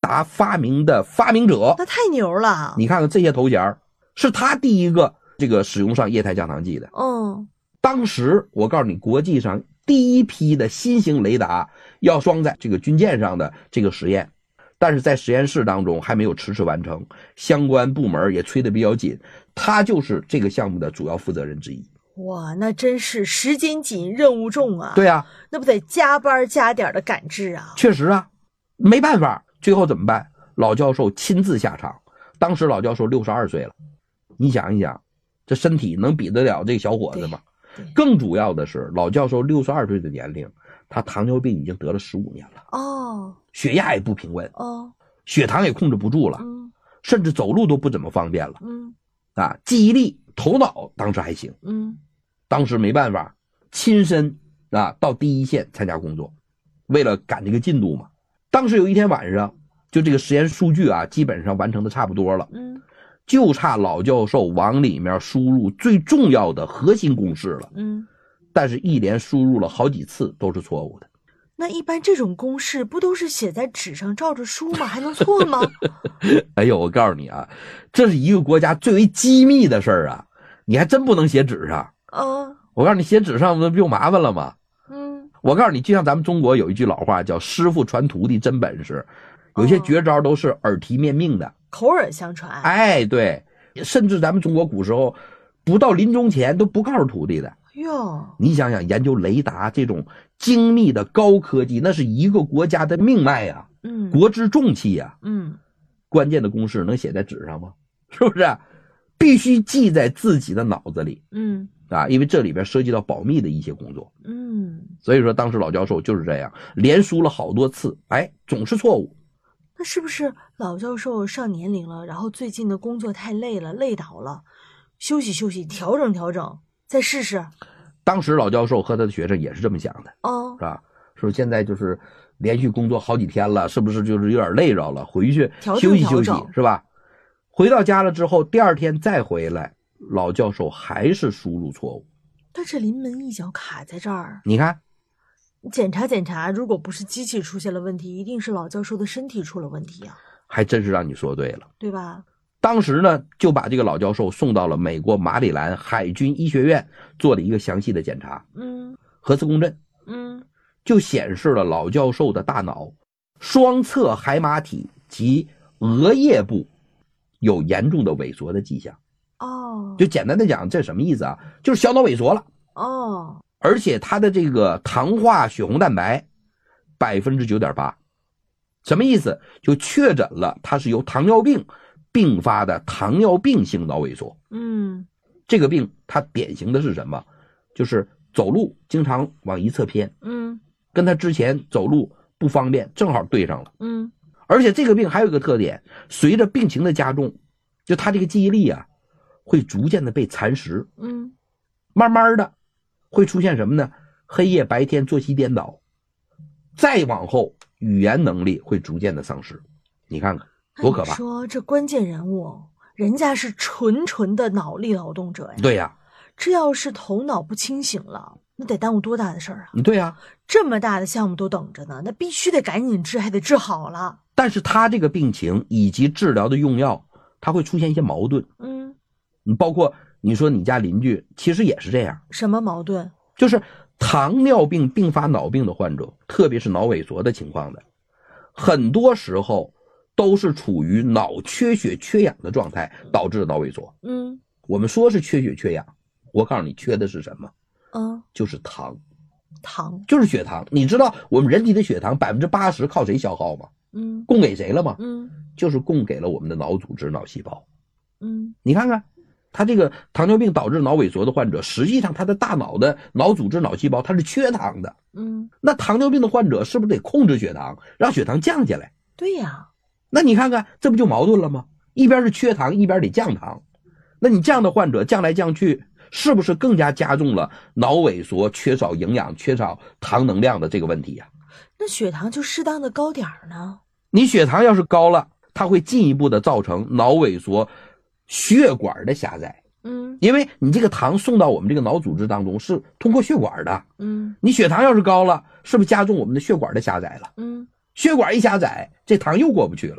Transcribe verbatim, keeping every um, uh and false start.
达发明的发明者， 那太牛了。 你看看这些头衔，是他第一个这个使用上液态降糖剂的。 嗯， 当时我告诉你，国际上第一批的新型雷达要装在这个军舰上的这个实验，但是在实验室当中还没有迟迟完成，相关部门也催得比较紧，他就是这个项目的主要负责人之一。 哇，那真是时间紧任务重啊。 对啊， 那不得加班加点的赶制啊。 确实啊，没办法，最后怎么办？老教授亲自下场。当时老教授六十二岁了，你想一想，这身体能比得了这个小伙子吗？更主要的是，老教授六十二岁的年龄，他糖尿病已经得了十五年了。 哦， 血压也不平稳。 哦， 血糖也控制不住了。 嗯， 甚至走路都不怎么方便了。 嗯， 啊，记忆力、头脑当时还行。 嗯， 当时没办法，亲身啊到第一线参加工作，为了赶这个进度嘛。当时有一天晚上，就这个实验数据啊，基本上完成的差不多了。 嗯， 就差老教授往里面输入最重要的核心公式了。 嗯， 但是一连输入了好几次都是错误的。 那一般这种公式不都是写在纸上照着书吗？还能错吗？ 哎呦，我告诉你啊，这是一个国家最为机密的事儿啊，你还真不能写纸上。 啊， 我告诉你，写纸上不就麻烦了吗？ 嗯， 我告诉你，就像咱们中国有一句老话叫师傅传徒弟真本事，有些绝招都是耳提面命的， 口耳相传。 哎，对，甚至咱们中国古时候不到临终前都不告诉徒弟的。 哟， 你想想，研究雷达这种精密的高科技，那是一个国家的命脉呀、啊， 嗯， 国之重器呀、啊， 嗯， 关键的公式能写在纸上吗？是不是？必须记在自己的脑子里， 嗯， 啊，因为这里边涉及到保密的一些工作， 嗯， 所以说当时老教授就是这样，连输了好多次，哎，总是错误。 那是不是老教授上年龄了，然后最近的工作太累了，累倒了，休息休息，调整调整，再试试？ 当时老教授和他的学生也是这么想的， 哦， 是吧？说现在就是连续工作好几天了，是不是就是有点累着了？回去休息休息，是吧？回到家了之后，第二天再回来，老教授还是输入错误。 但是临门一脚卡在这儿， 你看， 检查检查，如果不是机器出现了问题，一定是老教授的身体出了问题啊！ 还真是让你说对了， 对吧？ 当时呢，就把这个老教授送到了美国马里兰海军医学院做了一个详细的检查。 嗯， 核磁共振， 嗯， 就显示了老教授的大脑双侧海马体及额叶部有严重的萎缩的迹象。 哦， 就简单的讲，这什么意思啊？就是小脑萎缩了。 哦， 而且它的这个糖化血红蛋白百分之九点八，什么意思？就确诊了它是由糖尿病并发的糖尿病性脑萎缩。 嗯， 这个病它典型的是什么？就是走路经常往一侧偏， 嗯， 跟他之前走路不方便正好对上了。 嗯， 而且这个病还有一个特点，随着病情的加重，就他这个记忆力啊会逐渐的被蚕食。 嗯， 慢慢的会出现什么呢？黑夜白天作息颠倒，再往后语言能力会逐渐的丧失。你看看多可怕！ 说这关键人物，人家是纯纯的脑力劳动者呀。 对呀， 这要是头脑不清醒了，那得耽误多大的事儿啊！ 对呀， 这么大的项目都等着呢，那必须得赶紧治，还得治好了。 但是他这个病情以及治疗的用药，它会出现一些矛盾。 嗯， 你包括你说你家邻居，其实也是这样。 什么矛盾？ 就是糖尿病并发脑病的患者，特别是脑萎缩的情况的，很多时候都是处于脑缺血缺氧的状态导致的脑萎缩。 嗯， 我们说是缺血缺氧，我告诉你缺的是什么？ 嗯， 就是糖， 糖就是血糖。你知道我们人体的血糖百分之八十靠谁消耗吗？ 嗯， 供给谁了吗？ 嗯， 就是供给了我们的脑组织、脑细胞。 嗯， 你看看，他这个糖尿病导致脑萎缩的患者，实际上他的大脑的脑组织、脑细胞它是缺糖的。 嗯， 那糖尿病的患者是不是得控制血糖，让血糖降下来？ 对呀。 那你看看，这不就矛盾了吗？一边是缺糖，一边得降糖。那你这样的患者降来降去，是不是更加加重了脑萎缩、缺少营养、缺少糖能量的这个问题呀、啊？ 那血糖就适当的高点儿呢？ 你血糖要是高了，它会进一步的造成脑萎缩、血管的狭窄。 嗯， 因为你这个糖送到我们这个脑组织当中是通过血管的。 嗯， 你血糖要是高了，是不是加重我们的血管的狭窄了？ 嗯， 血管一狭窄，这糖又过不去了。